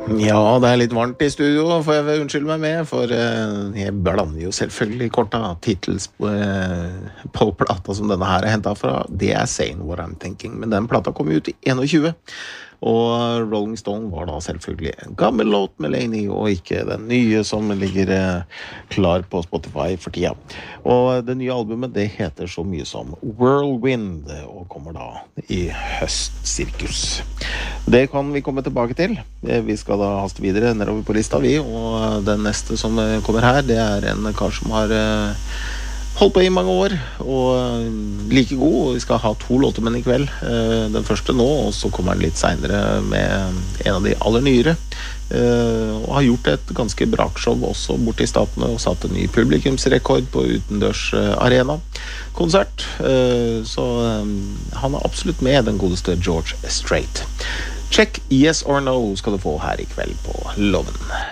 Ja, det litt varmt I studio, får jeg unnskylde meg med, for jeg blander jo selvfølgelig korta titels på plata som denne her hentet fra. Det Saying What I'm Thinking, men den plata kom ut I 21. Og Rolling Stone var da selvfølgelig en gammel låt med Laney, og ikke den nye som ligger klar på Spotify for tida. Og det nye albumet, det heter så mye som Whirlwind, og kommer da I høstsirkus. Det kan vi komme tilbake til. Vi skal da haste videre nedover på lista vi, og den neste som kommer her, det en kar som har holdt på I mange år, og like god, og vi skal ha 2 låter med I kveld. Den første nå, og så kommer han litt senere med en av de aller nyere. Og har gjort et ganske brakshow også borte I statene, og satt en ny publikumsrekord på utendørs arena. Konsert. Så han absolutt med den godeste George Strait. Check Yes or No skal du få her I kveld på Loven.